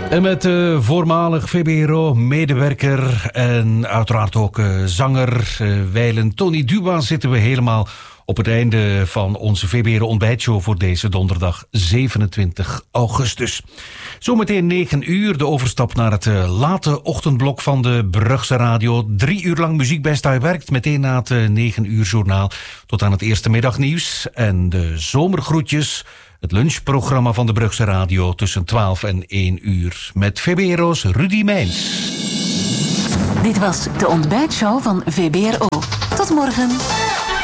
En met voormalig VBRO-medewerker en uiteraard ook zanger wijlen Tony Duba zitten we helemaal op het einde van onze VBRO-ontbijtshow voor deze donderdag 27 augustus. Zometeen 9 uur, de overstap naar het late ochtendblok van de Brugse Radio. 3 uur lang muziek bij Sta je Werkt, meteen na het 9 uur journaal tot aan het eerste middagnieuws. En de zomergroetjes, het lunchprogramma van de Brugse Radio tussen 12 en 1 uur. Met VBRO's Rudy Meijns. Dit was de ontbijtshow van VBRO. Tot morgen.